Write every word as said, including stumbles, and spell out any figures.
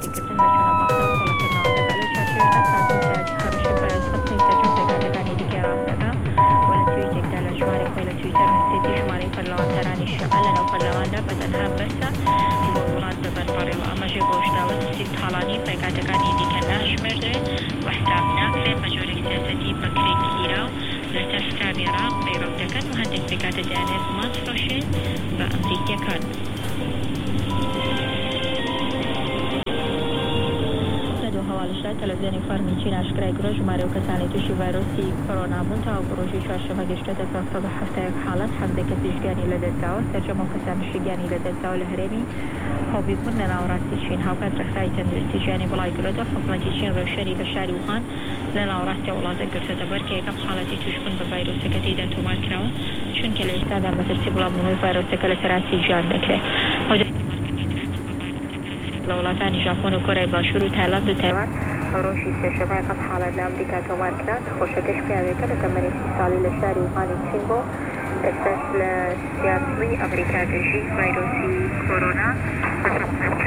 کردن و چون باختن خلاص نامه بله چاشوی نکرد ساعتی خرشی برای خط نیستجون پیگادگانی دیگر آسده ولی توییتر دل شماره ولی توییتر نسیتی شماره پرلوانترانی شعلن و پرلوانده بدن هم بسته با ولاد ببرپاری و امجی باشده و سیب حالانی پیگادگانی دیگر نشمرده و حساب نکره مجوری سیاستی بکری ایران لتفكار العراق بيروتكن وهندك بقات الديانات مصرشين بأمريكا كان ندو حوالشات تلفزيوني فارمينچين اشكرای گروه جماره و کسانی توشی ویروسی کرونا بون تا گروهی چهارشنبه گشته دفاع به هفته یک حالت حمده کسی جگانی لددگاه سرجم و کسانی شگانی لددگاه لهرمی خوابی بون لناوراستی چین هاوکت رخصای تندرستی جانی بلای گلوده حکومتی چین روشنی به شهری وخان لناوراستی اولاده گرسه دبر که یکم حالتی توش بون به ویروس کتی دن تومار کراون چون که لیسته در مدرسی بلا منوی ویروس کلتراسی جان بکره دولتان ژاپن و کره باشور و تایلند و تایوان روشی سه‌شنبه قبل حالت لامریکا تومار کرد خوشکش پیاده کرد تمنی سالی لشهری وخان چین بو دستش لسیاسی امریکا دژی ویروسی کرونا